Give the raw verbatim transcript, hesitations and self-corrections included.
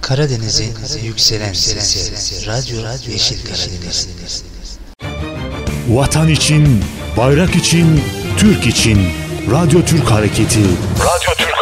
Karadeniz'in yükselen sesi, Radyo Yeşil Karadeniz. Vatan için, bayrak için, Türk için, Radyo Türk Hareketi. Radyo Türk